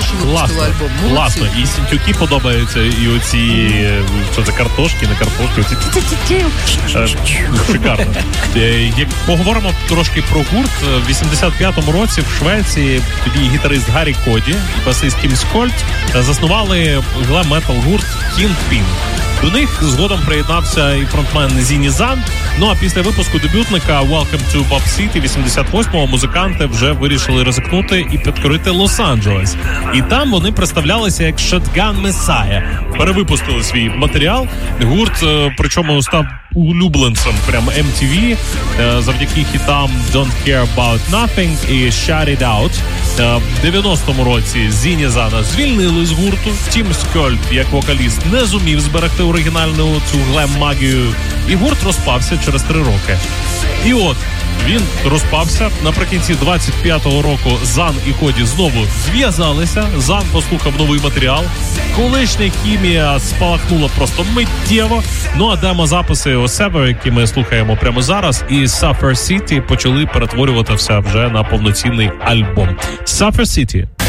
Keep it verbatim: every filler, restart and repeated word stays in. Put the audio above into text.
Класно, класно. І синтюки подобаються, і оці, що це, картошки, не картошки, оці шикарно. Як поговоримо трошки про гурт, в вісімдесят п'ятому році в Швеції тоді гітарист Гаррі Коді і басист Кім Скольд заснували глем-метал гурт Kingpin. До них згодом приєднався і фронтмен Зіні Зан. Ну а після випуску дебютника Welcome to Bob City вісімдесят восьмого музиканти вже вирішили ризикнути і підкорити Лос-Анджелес. І там вони представлялися як Shotgun Messiah. Перевипустили свій матеріал. Гурт, причому став улюбленцем прям ем ті ві завдяки хітам Don't Care About Nothing і Shut It Out. В дев'яностому році Зіні Зана звільнили з гурту. Тім Скольд, як вокаліст, не зумів зберегти оригінальну цю глем-магію. І гурт розпався через три роки. І от, він розпався. Наприкінці двадцять п'ятого року Зан і Коді знову зв'язалися. Зан послухав новий матеріал. Колишня хімія спалахнула просто миттєво. Ну а демо-записи у себе, які ми слухаємо прямо зараз, і Suffer City почали перетворюватися вже на повноцінний альбом. Suffer City.